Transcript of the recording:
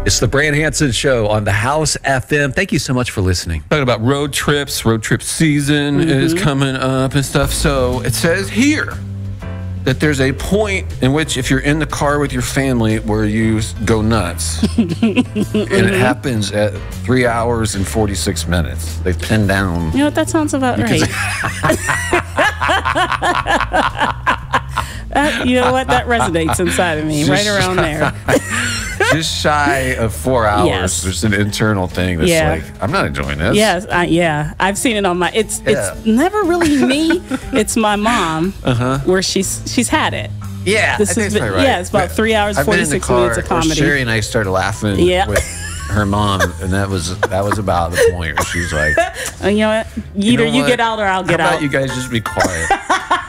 It's the Brand Hansen Show on the House FM. Thank you so much for listening. Talking about road trips. Road trip season is coming up and stuff. So it says here that there's a point in which if you're in the car with your family where you go nuts. And it happens at 3 hours and 46 minutes. They've pinned down. You know what? That sounds about right. You know what? That resonates inside of me, right around there. Just shy of 4 hours. Yes. There's an internal thing that's like, I'm not enjoying this. Yes, I've seen it on my. It's never really me. It's my mom. Where she's had it. Yeah, this is right. Yeah, it's about 3 hours 46 minutes of comedy. Sherry and I started laughing with her mom, and that was about the point where she's like, you know what? Either you get out or I'll get out. How about you guys just be quiet?